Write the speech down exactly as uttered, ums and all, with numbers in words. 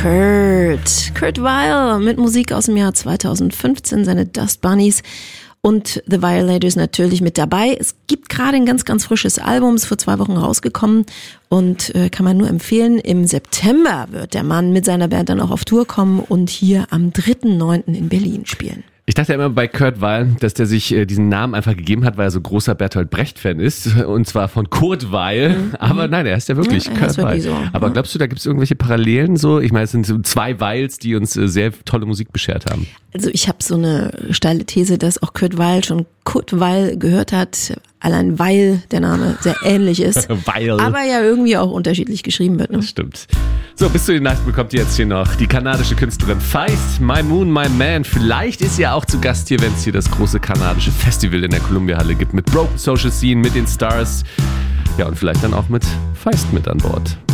Kurt. Kurt Weill mit Musik aus dem Jahr zweitausendfünfzehn, seine Dust Bunnies. Und The Violators natürlich mit dabei. Es gibt gerade ein ganz, ganz frisches Album, ist vor zwei Wochen rausgekommen und äh, kann man nur empfehlen. Im September wird der Mann mit seiner Band dann auch auf Tour kommen und hier am dritten neunten in Berlin spielen. Ich dachte ja immer bei Kurt Weill, dass der sich äh, diesen Namen einfach gegeben hat, weil er so großer Bertolt Brecht-Fan ist. Und zwar von Kurt Weill. Mhm. Aber nein, er ist ja wirklich ja, Kurt Weill. So. Aber glaubst du, da gibt es irgendwelche Parallelen so? Ich meine, es sind so zwei Weils, die uns äh, sehr tolle Musik beschert haben. Also ich habe so eine steile These, dass auch Kurt Weill schon Kurt Weill gehört hat. Allein weil der Name sehr ähnlich ist. Weil. Aber ja irgendwie auch unterschiedlich geschrieben wird. Ne? Das stimmt. So, bis zu den Nachrichten bekommt ihr jetzt hier noch die kanadische Künstlerin Feist, My Moon, My Man. Vielleicht ist sie ja auch zu Gast hier, wenn es hier das große kanadische Festival in der Columbia-Halle gibt. Mit Broken Social Scene, mit den Stars. Ja, und vielleicht dann auch mit Feist mit an Bord.